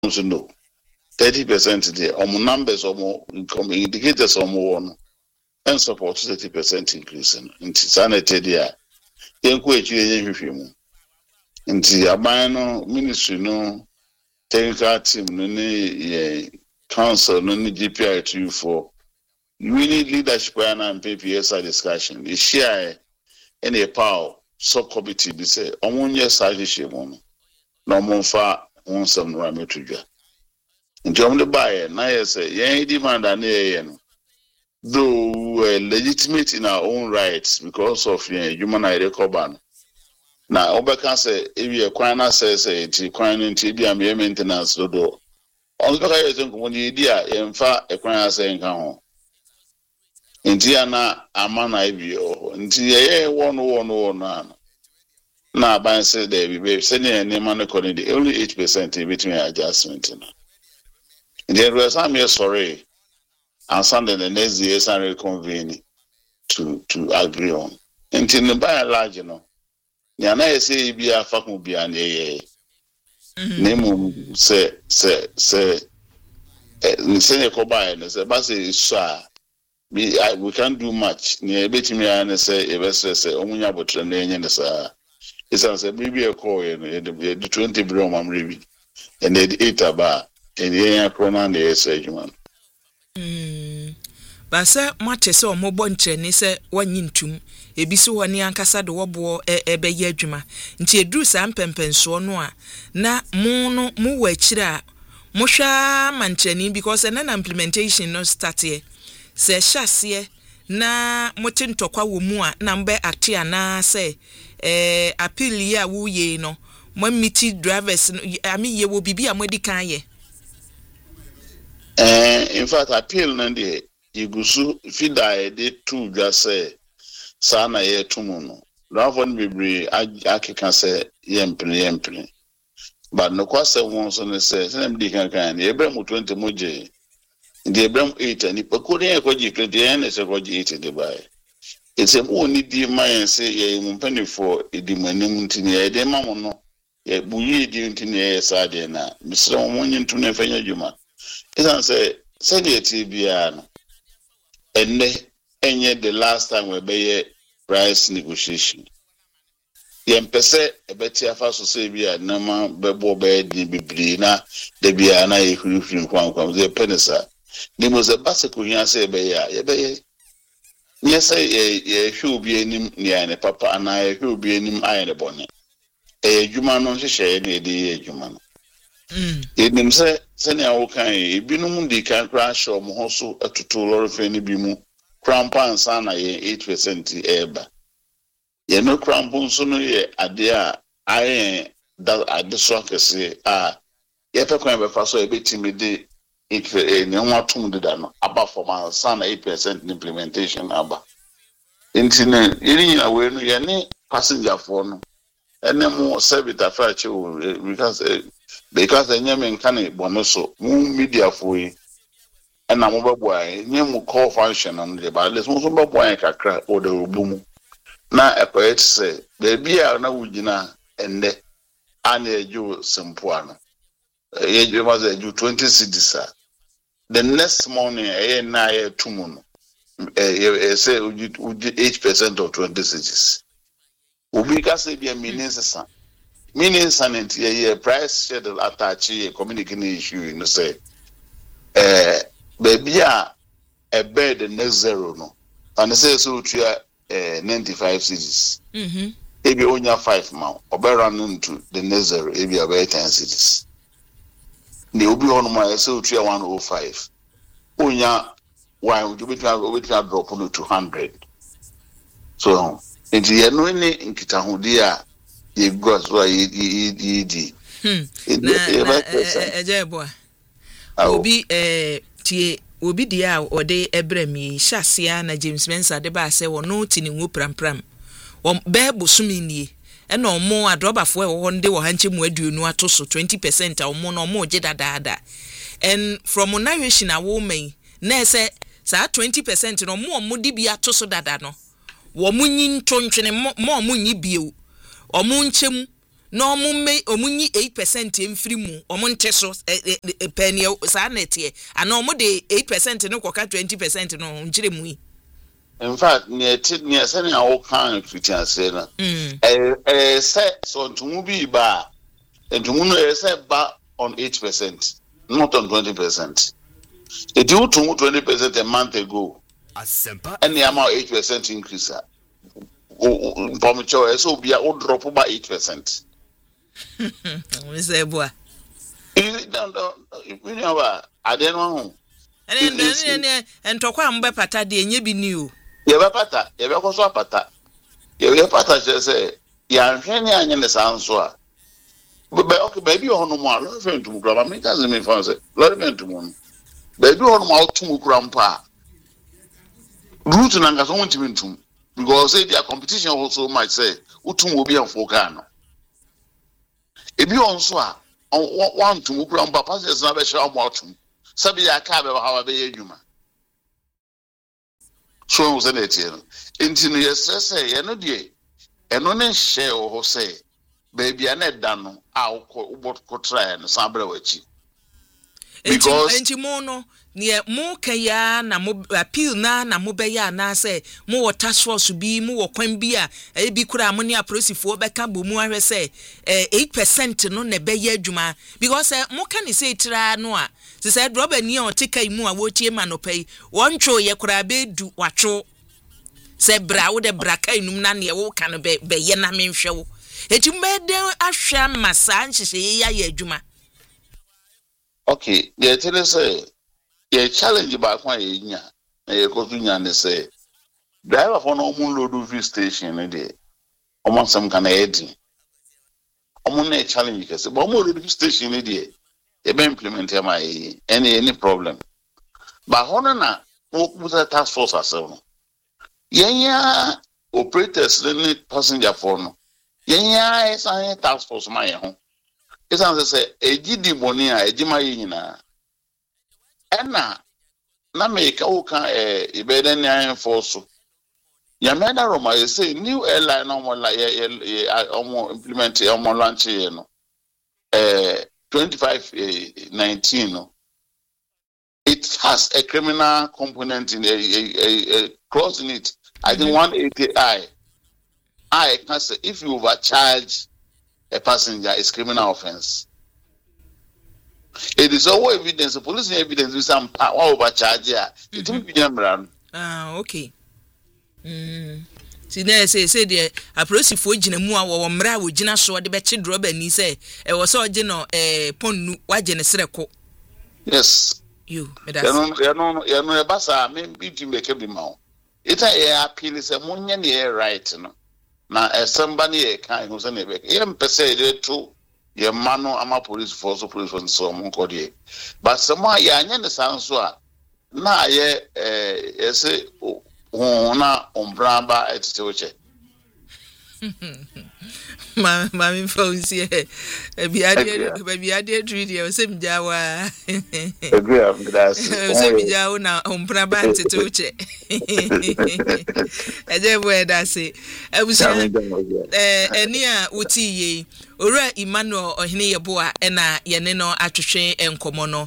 So no 30% there numbers indicators one and support 30% increase in sanity there. Yenku echi hwehwemu. Nti aban no ministry no technical team no ne council no ne GPI24 we need leadership and PPSA discussion. The share any power subcommittee be say omunye suggestion no no monfa onsam no ametudwa. Nti omde buy na say yen demand na no though we legitimate in our own rights because of human rights cover. Now, Obeka say if you acquire says it, acquiring TB and maintenance do. On the back when the idea in fact acquire saying home. Indiana Amana Ibio, India 111. Now, by say they be sending a name on the only 8% between adjustment. And there was some years sorry. And Sunday the next day, and reconvene to agree on. Until the by and large, Yana say be a fuck will be an name say Kobai and say, Bassy, sir, we can't do much. Near betting me and say, a vessel say, Omunya but and sir. It's as a baby a call in the 20 brom I'm reading, and they eat a bar, and the air pronoun the essay, man. Basa mate se omobo ntrene se wanyintum ebiso woni ankasa de wobo ebeye adwuma nti eduru sa mpempenso no a na mu no mu wachire a mo hwa mantrene because na implementation no start here se hyase na mote ntokwa wo mu a na mbe actia na se appeal ya wo ye no mo miti drivers ami ye wo bibia mo di kan ye. In fact, appeal nandi igusu fida de two just say sana ye tumuno. Ravon bibri akeka say yempre. But no kwase won so ne say same di kan Ebrem 20 moje. The Ebrem 8 and ipakuri e koji kredi se koji 8 de bai. It's a only di man say ye mumpani for di manim ntini e de mamo no. Ye buyi di ntini e sa de na. Misra omonye ntune fanya juma. It's say TBR and the last time we be price negotiation. Yempese a better fast say be a nama bebo bed biblina, de biana a hurricane quam the penisa. There was a bicycle here say be ya. Yes, I should be any papa and I should be any iron bonnet. A human on share any day, human. It means send our kind, Binum de can crash or Mohoso at 2 lor of any bimu, crampa and sana 8% eba. Ye no crampon sooner ye adea, I that at the soccer say, yet a kind of a bit timid. It no more than above for my son 8% implementation. Abba. Internet, in a way, any passenger phone, and no more service at because the Yaman can bonoso, moon media for you, and I'm over boy, new call function on the bar, let's move over boy crack or the boom. Now a poet say, baby, I know Ujina and the Annie Jew Sempuano. You was a Jew 20 cities. The next morning, a nigh 2 moon, say 8% of 20 cities. Ubika say be a meaning sanity a price schedule attach a communication issue in the say baby a bed the next zero no and say so to 95 cities. Maybe only 5 mile or better run into the next zero, maybe about 10 cities. They will be on my so 105. Onya why would you be drop on 200? So in the annually in Kitahudia. Ye goes why ye Obi tie obi dia o de ebremi hyasia na James Mensa de ba se wono tini nwu prampram wo be bosumi nie e na omo adrobafo e wo nde wo hanche mu aduonu ato so 20% omo na omo je dadaada and from narration a wo men na se sa 20% no omo di bi ato so dada no wo munyi ntontwene mo munyi biu omunchem no mumme omunyi 8% emfiri mu omonte so penny sa netie ana omode 8% no koka 20% no ngire mu yi. In fact, near sending our kind Christian sailor. Say so to movie bar and to moon bar on 8%, not on 20%. It due to 20% a month ago. And the amount 8% increase. From choice, so be a old drop by 8%. Say, boy, you know, I don't know. And talk on Bepata, the Nibi new. Yabapata, Yabakoswapata. Yabapata just say, Yanhania and the Sanswa. But okay, baby, on no more, learn to grab. I mean, doesn't mean fancy. Learn to one. Baby, on more to grandpa. Root and Angas won't even to because their competition also might say, Utum will be on Focano. If you on Swa, on one to grandpa, passes never shall watch him. Sabia Cabba, however, you man. So was an ATM. Into yes, say, and no day, and on share or say, baby, I net done. I'll what try and sample with you. Because Antimono near more kaya na mo appeal na mobeya na say more task force be more quembia a be kura ammonia prosi for beka bomu say 8% no ne beye adwuma because mo can say tra no a se said Robert ni o tika mu a wotie ma no pay won tro ye kura be du watwo se bra wo de braka enum na ne wo kan be ye na menhwe wo etumede ahwa masa nhye ya ye adwuma. okay, they tell us a challenge about one year. A costume say, driver for no moon load station a day. Almost some kind of editing. A challenge because a bomb load station a day. They may implement any problem. But Honana, what was a task force ourselves? Yeah, operators need passenger phone. Yeah, it's a task force my home. It's as I say, a GD Bonia, a Jimayina. Anna, Nameka Oka, a Bedenian force. Yamada Roma is say new airline almost like almost implement almost launch 2519. It has a criminal component in a clause in it. I think 180I. I can say if you overcharge a passenger is criminal offense. It is all evidence, the police evidence with some power overcharge here. It will be them. Okay. See, there say the approach for Jinamua or Mra with Jina so the betched Robert ni say, it was all Gino a pon wagen a yes. You know, Bassa, maybe you make a mouth. It's a appeal is a money air right. Na somebody kind who's an epic. Yem per se to your mano ama police force so monkodi. But somehow yan the sound so na ye say na umbramba at toche. Mammy phones here. Baby, I did read you. Sim Jawa. Sim Jawa now umbramba at toche. I just wear that say. I was near Uti ye. Ora Emmanuel Ohine Yeboa ena yeneno atwetwe enkomono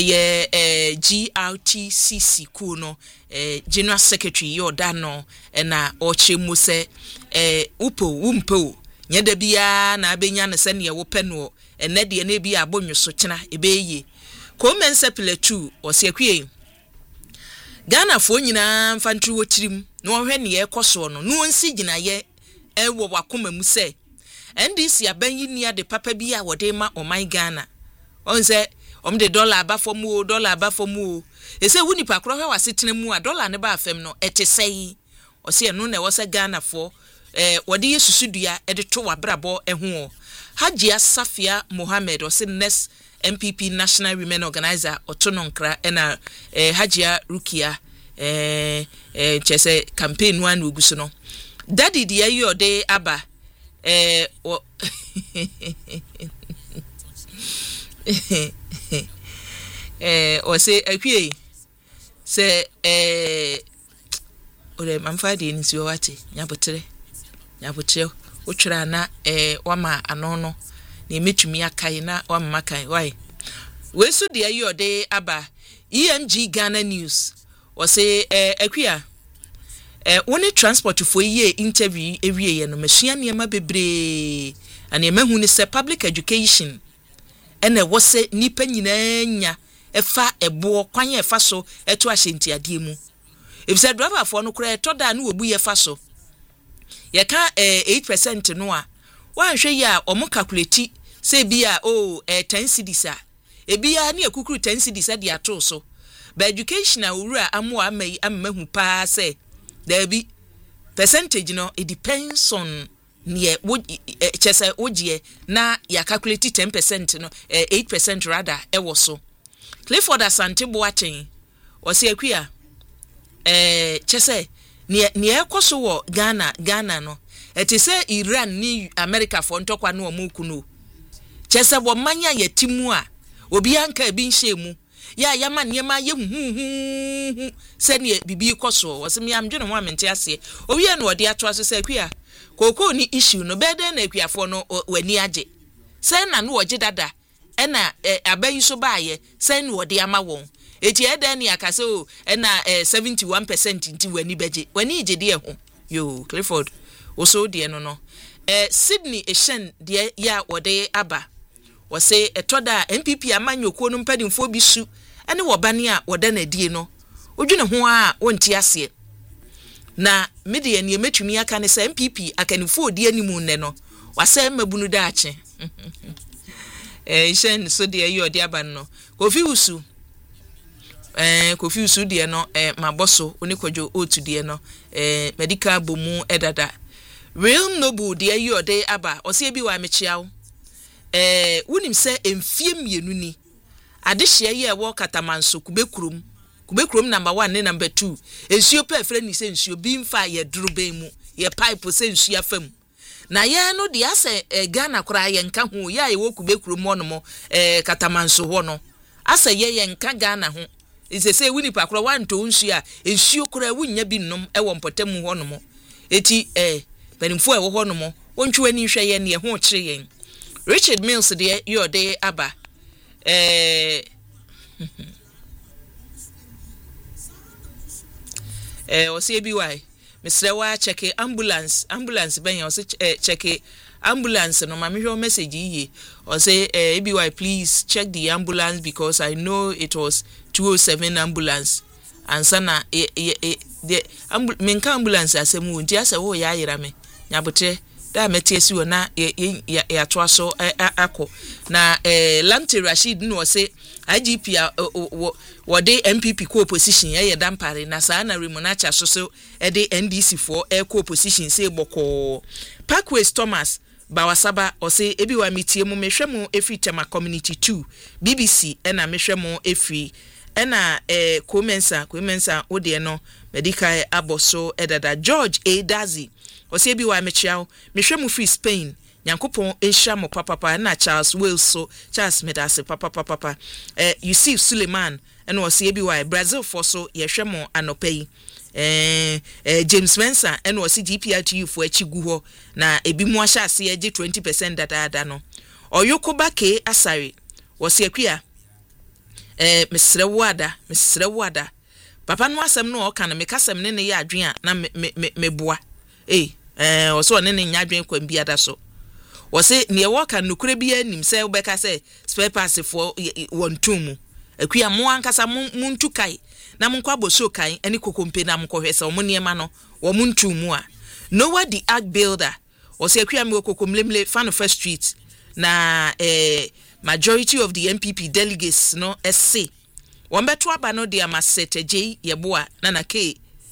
GRTCC kuno General Secretary Yordano ena ochemu se wumpo nyeda bia na abenya ne se ne wo peno ene de na bia abonwoso kina ebeye komensa pilatu osiakwie Ghana fo nyina mfantri wo tirim na ohwe ne yekoso no no nsi gina ye ewo wakoma mu se NDC abanyi nia de papa bi a wode ma oman Ghana on se omde dollar aba fomu ese wuni pa kro hwe wasetena mu a dollar ne ba afem no etesei ose no na wose Ghana fo wode yesusudua ede to wabrabo eho Hajia Safia Mohammed ose next MPP National Women Organizer otononkra ena Hajia Rukia chese campaign one ugusu no daddy de ayo de aba o se akwie se ore mamfa de nsi wate nyabotre otwera na wama anono na emetumi akai na wama makai why we so de ayi ode aba EMG Ghana News was say Equia one transport for ye interview every year no machine niema bebre and ye mahu ni say public education ene wo se nipa nyina nya efa ebo kwan ye fa so eto ahyenti ade mu if say driver for no kura eto da na obu ye fa so ye ka 8% no a wan hwe ye a omo calculate say bia 10 cedis a ebia na ekukuru 10 cedis ade ato so but education awura amu amai amahu pa say there be percentage no it depends on near chese ogie na ya calculate 10% no 8% rather e wo so Clifford Asante Boateng o se akua chese ne ekoso wo Ghana no eti se Iran ni America for ntokwa no omuku no chese bo manya yetimu a obi anka bi nhye ya yama niema ye hu se ne bibi koso o se mi amdwe no ho amente ase owi e no ode ato aso se akua koko ni issue no bede na akuafo no wani age se na no oje dada e na abayi so baaye se na ode ama won eti ede ni akase o e na 71% nti wani beje wani ije de ho yo Clifford oso de no Sydney Eshen de ya ode aba wo se etoda MPP amanyokuo no mpadimfo bi su ene wo bane a woda na die no odwene ho a wonti ase na media ne metumi aka ne se MPP akanifo odi animu ne no wase mabunu daache Eshen so de ayi odi aba no Kofi Usu de no maboso oni kwadwo otu de no medical bomu edada Real Noble de ayi odi aba o se bi wa mechiawo wonim se emfie mienu ni adehye ye wo katamanso kubekurum number 1 ne number 2 ensuo pa afre ni se ensuo bi mfa ye durube mu ye pipe se ensuo afam na ye no de ase Ghana kora ye nka ho ye wo kubekurum no mo katamanso ho no ase ye nka Ghana ho isese wuni pa kora wanto ensuo a ensuo kora wunya bi nnom wo mpotam ho no mo eti benimfo e wo ho no mo wontwe ani hwe ye ne ho kire yen Richard Mills de your day aba o se bi why Mr. Wa check ambulance ben o se check ambulance no ma me hwe message yi o say ABY please check the ambulance because I know it was 207 ambulance and sana the ambulance asemu nti asa wo ya yira me nyabote da metiesi wona ya toaso akọ na Lamte Rashid no say IGP wo de MPP co opposition ye dampare na saa na Remunacha so de NDC for co opposition say boko Parkways Thomas Bawasaba o say ebi wa mitie mu mehwe mu efi Tema Community 2 BBC na mehwe mu efi na Kwemensa ode no medical aboso edada George A Dazi o se bi wa mechiao mehwe mu free Spain Yankopon ehia mo papa na Charles Wales so Charles Medase papa Yusuf Suleiman and o se bi wa Brazil for so yehwe mo anopai James Mensa and o se GPRTU for achigu ho na ebi mu ahya ase ye 20% dada no Oyokoba K Asari o se akua Mr. Wada papa no asem no o kan me kasem ne ye adwen a na me boa o so ne nya adwen kwa biada so o se ne wo kan nokure bia nim se wo beka se spare parts for wontum akua mo ankasa muntu kai na mo kwa boso kai ene kokompe na mo kohwese o mo niema no wo muntu mu a Noah the Ark Builder o se akua me kokomlemle fan first street na majority of the MPP delegates no SC wombeto aba no de amasete J yeboa na K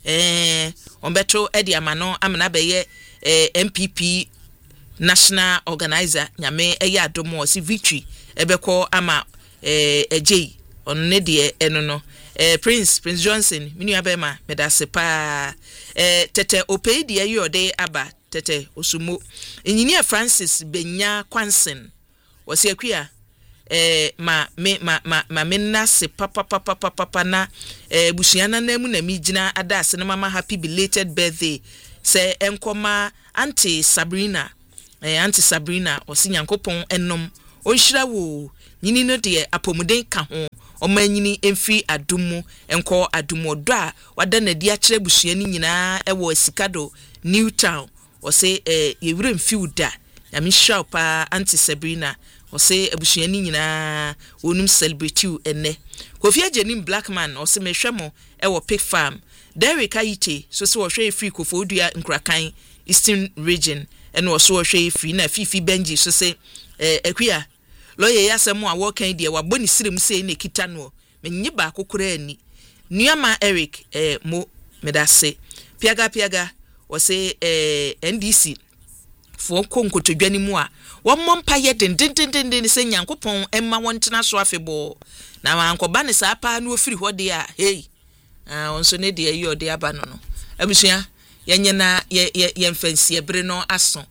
wombeto e de amano amna beye MPP national organizer nyame eya adomo si victory ebeko ama J onne de eno no Prince Johnson minu abema medase pa tete opei de yode aba tete osumo engineer Francis Benya Kwansen wasi akua ma menna se papa na busuana na mu na mijina adase na mama happy belated birthday se enkoma auntie Sabrina Auntie Sabrina ɔsi nyankopɔn ennom onhyira wo nyini no de apomuden ka ho ɔmanyini emfi adumu enko adumu odo a wada na di akire busua ni nyinaa ɛwɔ Sikado Newtown ɔse yewure mfiuda ya misha pa Auntie Sabrina ɔse abusua ni nyinaa wonum celebrate you enne Kofi Ajenim Blackman ɔse mehwemo ɛwɔ Pig Farm Derek Ayite so se wɔhwɛ free Kofodua Nkrakan Eastern Region eno so wɔhwɛ free na Fifi Benji so se akuya lawyer yasemu a wɔkan die wabɔ ne sirem sei na kita no menyi ba kokora ani nuama Eric mo medase piaga wɔse NDC fo konkotodwa ni mu a wɔmmɔ mpa yɛ dendendenden se nyankopɔn emma wɔntena so afebɔ na wankɔba ne saa pa na ofiri hɔ de a hey onso ne de ayi ɔde aba no no abusua yenye na yemfansi ebre no aso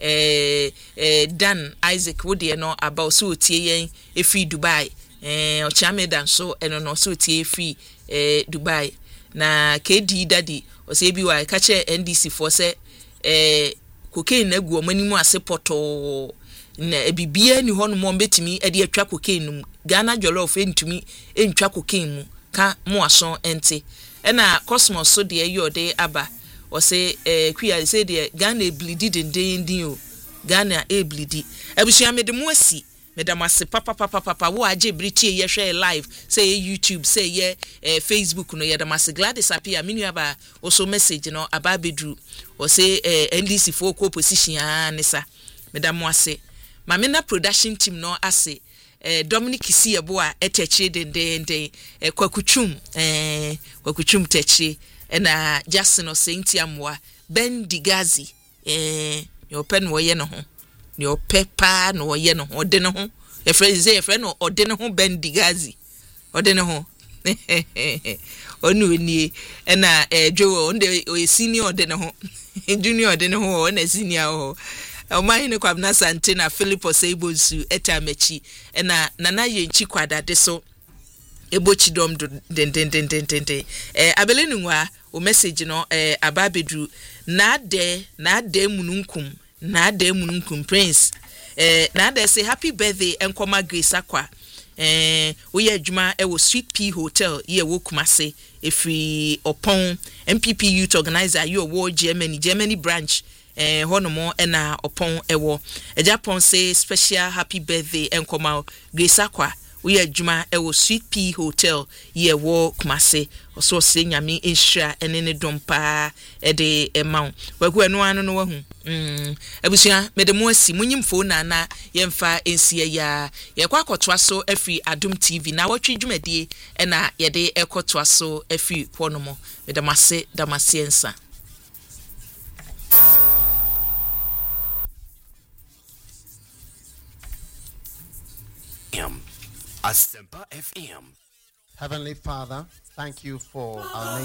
Dan Isaac wode no about so tie yen efi Dubai ochiamedan so eno no so tie efi Dubai na KD daddy o se bi wa ka che NDC for se cocaine na gu omanimu ase poto na ebibia ni hono mo betimi e de atwa cocaine mu Ghana jollof entumi entwa cocaine mu ka mo aso ente na Cosmos so de yode aba o se kuya se de Ghana bleedi dendendin o Ghana bleedi abusua me de mo asi me da mase papa wo age britie ye hwe live say YouTube say ye Facebook no ye da mase Gladys apia menu aba o so message no aba bedru o say NDC for opposition anisa me da mo ase ma me na production team no ase Dominic Isiebo a eteche dendenden kwakuchum teche na Justin Osenti amwa Ben Digazi your pen wo ye no ho ne opepa no ye no ho de no ho e friend no ode no ho Ben Digazi ode no ho onu ni na Joe onde o senior ode no ho junior ode no ho na senior ho Omahi ne kwabna sante na Philip Oseibosu etamechi na nana yenchi kwada de so ebochi dom den abelenu nwa o message no ababedru na de mununkum prince na de say happy birthday enkoma Grace Akwa we adwuma e wo Sweet Pea Hotel ye wo Kumase efri Opon MPP Youth Organizer you wo Germany branch honomo na Opon ewo Japan say special happy birthday enkoma Grace Akwa we adwuma e wo Sweet Pea Hotel ye wo Kumase oso se nyame enhira ene ne dompa e de emaw wagu eno anu no wahu abusua mede mo asi munyimfo na yemfa ensie ya ye kwa kotwa so afi Adum TV na watwe dwumadie e na ye de ekotwa so afi honomo mede mase damasiensa Asempa FM. Heavenly Father, thank you for our